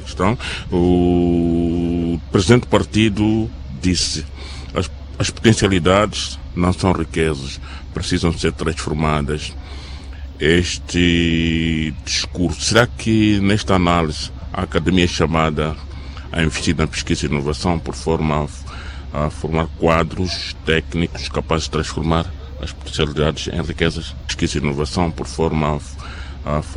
questão. O presidente do partido disse: as potencialidades não são riquezas, precisam ser transformadas. Este discurso, será que nesta análise a academia é chamada a investir na pesquisa e inovação por forma a formar quadros técnicos capazes de transformar as potencialidades em riquezas? Pesquisa e inovação por forma a